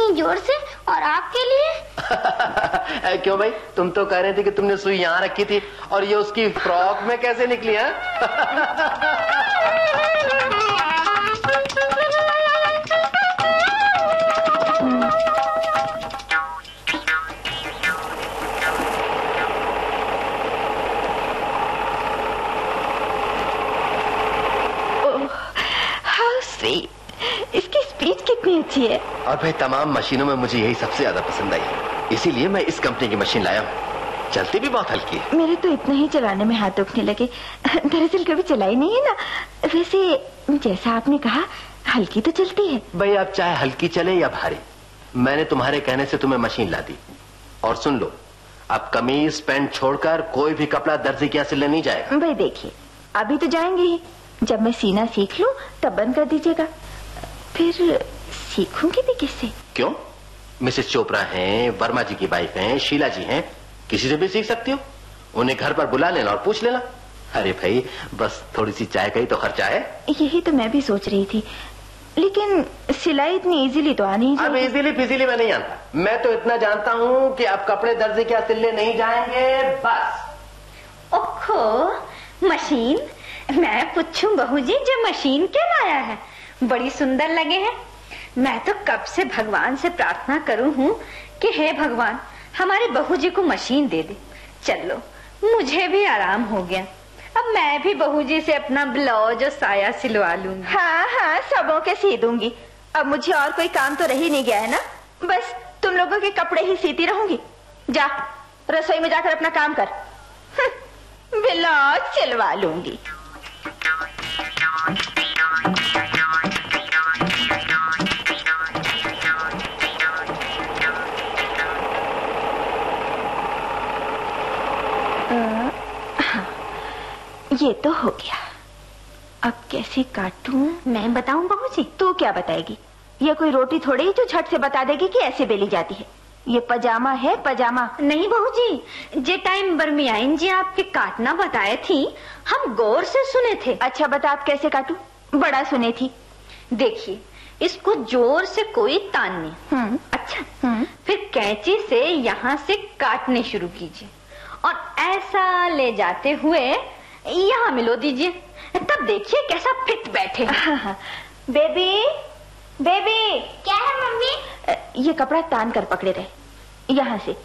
इतनी जोर से, और आपके लिए? क्यों भाई, तुम तो कह रहे थे कि तुमने सुई यहाँ रखी थी और ये उसकी फ्रॉक में कैसे निकली है? इसकी स्पीच कितनी अच्छी है। और भाई तमाम मशीनों में मुझे यही सबसे ज्यादा पसंद आई, इसीलिए मैं इस कंपनी की मशीन लाया हूँ। चलती भी बहुत हल्की है। मेरे तो इतना ही चलाने में हाथ दुखने लगे। दरअसल कभी चलाई नहीं है ना। वैसे जैसा आपने कहा हल्की तो चलती है। भाई अब चाहे हल्की चले या भारी, मैंने तुम्हारे कहने से तुम्हें मशीन ला दी। और सुन लो, अब कमीज पैंट छोड़कर कोई भी कपड़ा दर्जी के यहाँ सिलने नहीं जाएगा। भाई देखिए, अभी तो जाएंगे ही, जब मैं सीना सीख लूं तब बंद कर दीजिएगा। फिर सीखूंगी भी किससे? क्यों, मिसेस चोपड़ा हैं, वर्मा जी की वाइफ हैं, शीला जी हैं, किसी से भी सीख सकती हो। उन्हें घर पर बुला लेना और पूछ लेना। अरे भाई बस थोड़ी सी चाय का ही तो खर्चा है। यही तो मैं भी सोच रही थी, लेकिन सिलाई इतनी इजीली तो आनी ही। अब इजीली फिजीली मैं नहीं जानता, मैं तो इतना जानता हूँ कि अब कपड़े दर्जी क्या सिलने नहीं जाएंगे बस। ओहो मशीन, मैं पूछूं बहू जी जो मशीन क्या लाया है, बड़ी सुंदर लगे हैं। मैं तो कब से भगवान से प्रार्थना करूं हूँ कि हे भगवान हमारी बहू जी को मशीन दे दे। चलो मुझे भी आराम हो गया, अब मैं भी बहू जी से अपना ब्लाउज और साया सिलवा लूंगी। हाँ हाँ सबों के सी दूंगी। अब मुझे और कोई काम तो रह ही नहीं गया है ना, बस तुम लोगों के कपड़े ही सीती रहूंगी। जा रसोई में जाकर अपना काम कर। ब्लाउज सिलवा लूंगी। ये तो हो गया, अब कैसे काटूं? मैं बताऊं बहू जी? तू क्या बताएगी? ये कोई रोटी थोड़ी जो झट से बता देगी कि ऐसे बेली जाती है। ये पजामा है, पजामा। नहीं बहू जी, जे टाइम बरमियाइन जी आपके काटना बताए थी हम गौर से सुने थे। अच्छा बता आप कैसे काटूं? बड़ा सुने थी। देखिए इसको जोर से कोई तान नहीं। अच्छा फिर कैंची से यहाँ से काटने शुरू कीजिए और ऐसा ले जाते हुए यहाँ मिलो दीजिए, तब देखिए कैसा फिट बैठे। Baby baby. क्या है मम्मी? ये कपड़ा तान कर पकड़े रहे, यहाँ से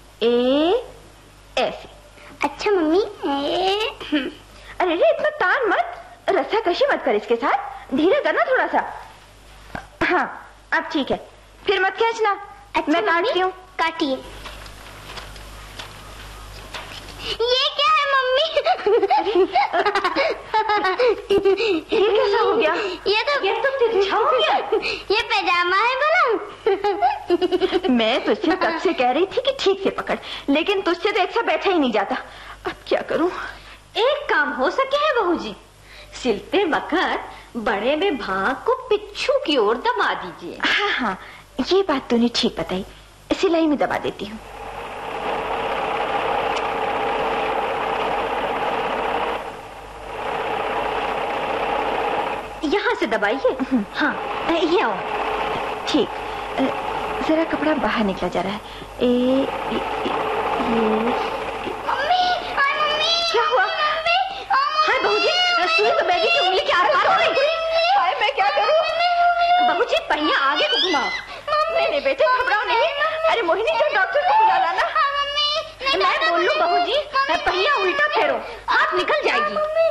ऐसे। अच्छा मम्मी। अरे रे इतना तान मत, रस्सा कशी मत कर इसके साथ, धीरे करना थोड़ा सा। हाँ अब ठीक है, फिर मत खींचना। अच्छा, मैं काटती हूँ। काटिए। ये क्या है मम्मी? ये कैसा हो गया? ये तो तिरछा हो गया। ये पैजामा है भला। मैं तुझसे कब से कह रही थी कि ठीक से पकड़, लेकिन तुझसे तो एक सा बैठा ही नहीं जाता। अब क्या करूं? एक काम हो सके है बहू जी, सिलते वक्त बड़े में भाग को पिच्छू की ओर दबा दीजिए। हाँ हाँ ये बात तूने ठीक बताई, सिलाई में दबा देती हूँ। यहाँ से दबाइए। हाँ ये आओ। ठीक, जरा कपड़ा बाहर निकला जा रहा है। मम्मी, क्या हुआ? हाय बहू जी, सुई तो बेबी की उंगली के आसपास हो गई। हाय मैं क्या करूं? बहू जी पहिया आगे को घुमाओ। नहीं बेटे घबराओ नहीं। अरे मोहिनी जो डॉक्टर को बुला लाना। मैं बोल लूं बहू जी, पहिया उल्टा फेरो, हाथ निकल जाएगी।